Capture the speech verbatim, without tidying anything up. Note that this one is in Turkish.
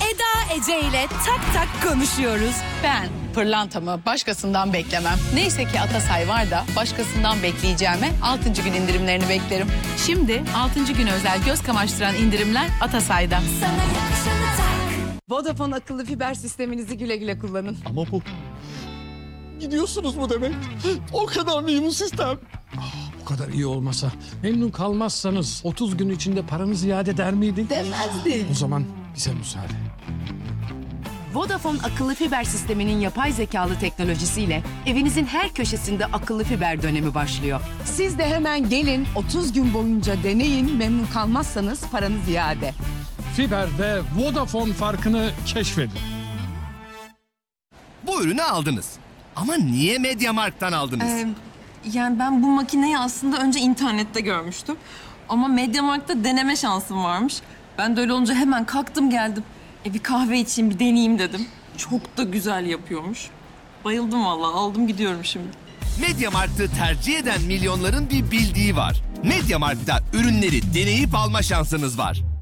Eda Ece ile tak tak konuşuyoruz. Ben pırlantamı başkasından beklemem. Neyse ki Atasay var da başkasından bekleyeceğime altıncı gün indirimlerini beklerim. Şimdi altıncı gün özel göz kamaştıran indirimler Atasay'da. Sana yakışanı tak. Vodafone akıllı fiber sisteminizi güle güle kullanın. Ama bu... Gidiyorsunuz mu demek? O kadar mı iyi bu sistem? Bu kadar iyi olmasa, memnun kalmazsanız otuz gün içinde paranızı iade eder miydik? Demezdi. O zaman bize müsaade. Vodafone akıllı fiber sisteminin yapay zekalı teknolojisiyle evinizin her köşesinde akıllı fiber dönemi başlıyor. Siz de hemen gelin otuz gün boyunca deneyin, memnun kalmazsanız paranız iade. Fiber'de Vodafone farkını keşfedin. Bu ürünü aldınız. Ama niye MediaMarkt'tan aldınız? Ee, yani ben bu makineyi aslında önce internette görmüştüm. Ama MediaMarkt'ta deneme şansım varmış. Ben de öyle olunca hemen kalktım geldim. E bir kahve içeyim, bir deneyeyim dedim. Çok da güzel yapıyormuş. Bayıldım vallahi, aldım gidiyorum şimdi. MediaMarkt'ı tercih eden milyonların bir bildiği var. MediaMarkt'ta ürünleri deneyip alma şansınız var.